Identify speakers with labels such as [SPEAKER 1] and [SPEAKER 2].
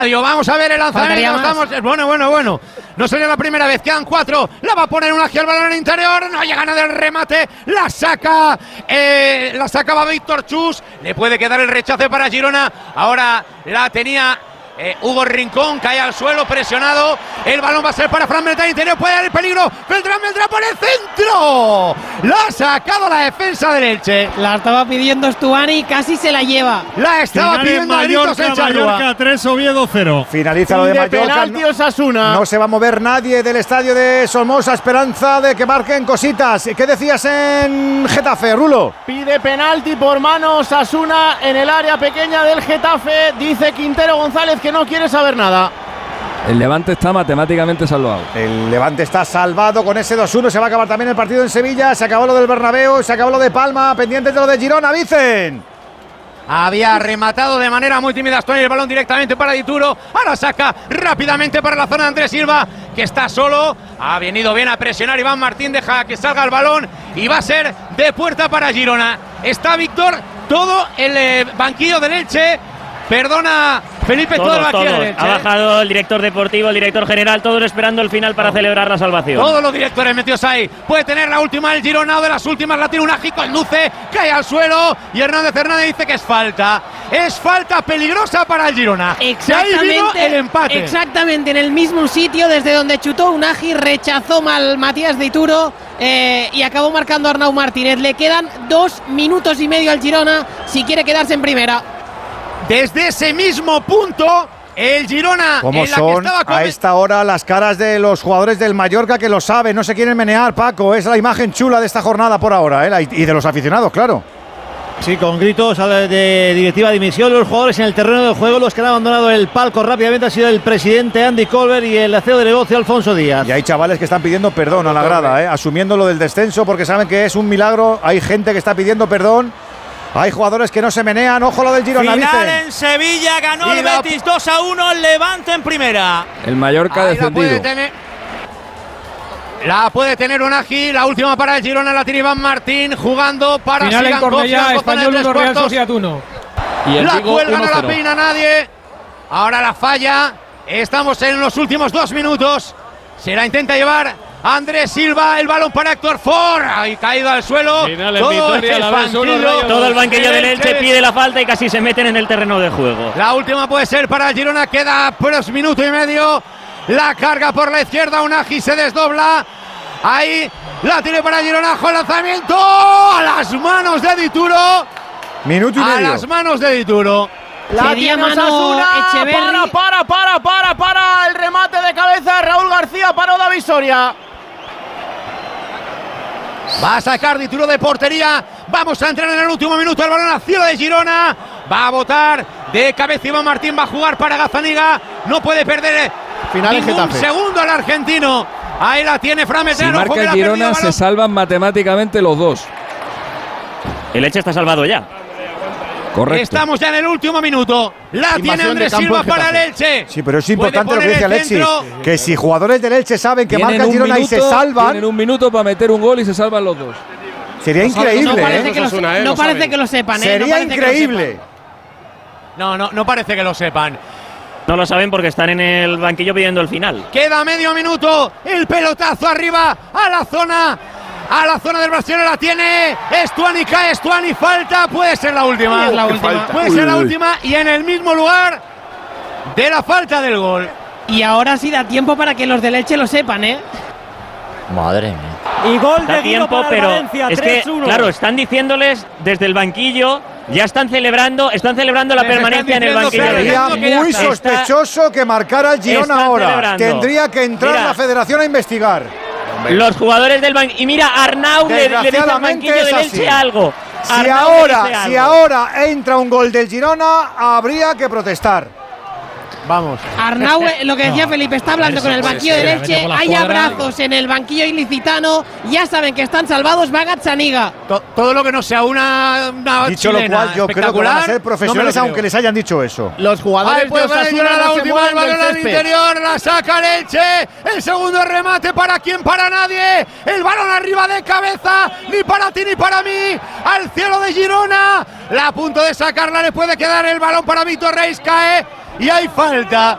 [SPEAKER 1] Vamos a ver el lanzamiento. Bueno. No sería la primera vez. Quedan 4. La va a poner una hacia el balón en el interior. No llega nada del remate. La saca va Víctor Chus. Le puede quedar el rechace para Girona. Ahora la tenía Hugo Rincón. Cae al suelo presionado. El balón va a ser para Fran Beltrán. Interior puede haber peligro. Beltrán por el centro. La ha sacado la defensa del Elche.
[SPEAKER 2] La estaba pidiendo Stuani y casi se la lleva.
[SPEAKER 1] La estaba pidiendo
[SPEAKER 3] Mallorca 3, Oviedo 0.
[SPEAKER 4] Finaliza lo de Mallorca.
[SPEAKER 5] Penalti Osasuna.
[SPEAKER 4] No se va a mover nadie del estadio de Somoza. Esperanza de que marquen cositas. ¿Qué decías en Getafe, Rulo?
[SPEAKER 5] Pide penalti por mano Osasuna en el área pequeña del Getafe. Dice Quintero González que no quiere saber nada.
[SPEAKER 6] El Levante está matemáticamente salvado.
[SPEAKER 4] El Levante está salvado con ese 2-1. Se va a acabar también el partido en Sevilla. Se acabó lo del Bernabéu. Se acabó lo de Palma. Pendientes de lo de Girona, Vicen.
[SPEAKER 1] Había rematado de manera muy tímida Stuani el balón directamente para Dituro. Ahora saca rápidamente para la zona de Andrés Silva, que está solo. Ha venido bien a presionar Iván Martín. Deja que salga el balón y va a ser de puerta para Girona. Está Víctor, todo el banquillo del Elche. Perdona, Felipe, todo el banquillo del Elche.
[SPEAKER 7] Ha bajado el director deportivo, el director general, todos esperando el final para celebrar la salvación.
[SPEAKER 1] Todos los directores metidos ahí. Puede tener la última el Girona, o de las últimas la tiene Unagi, conduce, cae al suelo y Hernández dice que es falta. Es falta peligrosa para el Girona.
[SPEAKER 2] Exactamente,
[SPEAKER 1] el empate.
[SPEAKER 2] Exactamente en el mismo sitio desde donde chutó Unagi, rechazó mal Matías Dituro y acabó marcando Arnau Martínez. Le quedan 2 minutos y medio al Girona si quiere quedarse en primera.
[SPEAKER 1] Desde ese mismo punto, el Girona.
[SPEAKER 4] ¿Cómo
[SPEAKER 1] en la
[SPEAKER 4] son
[SPEAKER 1] que estaba
[SPEAKER 4] a esta hora las caras de los jugadores del Mallorca que lo saben? No se quieren menear, Paco. Es la imagen chula de esta jornada por ahora, y de los aficionados, claro.
[SPEAKER 5] Sí, con gritos de directiva de dimisión. Los jugadores en el terreno del juego, los que han abandonado el palco rápidamente, ha sido el presidente Andy Colbert y el CEO de negocio Alfonso Díaz.
[SPEAKER 4] Y hay chavales que están pidiendo perdón a la grada, asumiendo lo del descenso porque saben que es un milagro. Hay gente que está pidiendo perdón. Hay jugadores que no se menean. Ojo lo del Girona.
[SPEAKER 8] Final en Sevilla, ganó el Betis 2-1, el Levante en primera.
[SPEAKER 6] El Mallorca descendido.
[SPEAKER 1] La puede tener Unagi. La última para el Girona la tiene Iván Martín, jugando para
[SPEAKER 9] final en Cornellá, Español 1, Real Sociedad 1.
[SPEAKER 6] Y el
[SPEAKER 1] la
[SPEAKER 6] Vigo
[SPEAKER 1] cuelga,
[SPEAKER 6] 1-0.
[SPEAKER 1] no la peina nadie. Ahora la falla. Estamos en los últimos 2 minutos. Se la intenta llevar Andrés Silva, el balón para Héctor Ford. Ahí caído al suelo.
[SPEAKER 7] Todo el banquillo del Elche pide la falta y casi se meten en el terreno de juego.
[SPEAKER 1] La última puede ser para el Girona. Queda pues minuto y medio. La carga por la izquierda. Unagi se desdobla. Ahí la tiene para Girona. Con lanzamiento a las manos de Dituro.
[SPEAKER 4] Minuto y medio.
[SPEAKER 1] A las manos de Dituro.
[SPEAKER 5] La tiene Osasuna. Para el remate de cabeza. Raúl García, paró David Soria.
[SPEAKER 1] Va a sacar Dituro de portería. Vamos a entrar en el último minuto. El balón al cielo de Girona. Va a botar de cabeza Iván Martín. Va a jugar para Gazzaniga. No puede perder ningún segundo el argentino. Ahí la tiene Fran Beltrán.
[SPEAKER 6] Si marca el Girona, se salvan matemáticamente los dos.
[SPEAKER 7] El Elche está salvado ya.
[SPEAKER 6] Correcto.
[SPEAKER 1] Estamos ya en el último minuto. La tiene Andrés Silva para el Elche.
[SPEAKER 4] Sí, pero es importante lo que dice Alexis, que si jugadores del Elche saben que marca el Girona y se salvan,
[SPEAKER 6] tienen un minuto para meter un gol y se salvan los dos.
[SPEAKER 4] Sería increíble.
[SPEAKER 2] No parece que lo sepan.
[SPEAKER 4] Sería increíble.
[SPEAKER 1] No parece que lo sepan.
[SPEAKER 7] No lo saben porque están en el banquillo pidiendo el final.
[SPEAKER 1] Queda medio minuto. El pelotazo arriba a la zona del brasileño. La tiene Stuani, cae Stuani, falta. Puede ser la última. Puede ser la última y en el mismo lugar de la falta del gol.
[SPEAKER 2] Y ahora sí da tiempo para que los del Elche lo sepan,
[SPEAKER 10] Madre mía.
[SPEAKER 5] Y gol
[SPEAKER 7] da
[SPEAKER 5] de Guido
[SPEAKER 7] tiempo,
[SPEAKER 5] para
[SPEAKER 7] pero
[SPEAKER 5] Valencia,
[SPEAKER 7] es que,
[SPEAKER 5] 3-1.
[SPEAKER 7] claro, están diciéndoles desde el banquillo, ya están celebrando la permanencia en el banquillo.
[SPEAKER 4] Sería muy sospechoso que marcara el Girona ahora.
[SPEAKER 7] Celebrando.
[SPEAKER 4] Tendría que entrar la federación a investigar.
[SPEAKER 7] Los jugadores del banquillo. Y mira, Arnau le dice al banquillo del Elche algo.
[SPEAKER 4] Si ahora entra un gol del Girona, habría que protestar.
[SPEAKER 5] Vamos.
[SPEAKER 2] Arnau, lo que decía Felipe, está hablando con el banquillo del Elche. Hay abrazos en el banquillo ilicitano. Ya saben que están salvados. Va Gazzaniga.
[SPEAKER 1] Todo lo que no sea una
[SPEAKER 4] dicho lo cual, yo creo que van a ser profesionales aunque les hayan dicho eso.
[SPEAKER 5] Los jugadores de Osasuna
[SPEAKER 1] la
[SPEAKER 5] no se
[SPEAKER 1] última, el
[SPEAKER 5] mueven
[SPEAKER 1] balón
[SPEAKER 5] del
[SPEAKER 1] al
[SPEAKER 5] césped.
[SPEAKER 1] interior, la saca el Elche. El segundo remate, ¿para quién? Para nadie. El balón arriba de cabeza, ni para ti ni para mí. Al cielo de Girona. La a punto de sacarla, le puede quedar el balón para Víctor Reis, cae. Y hay falta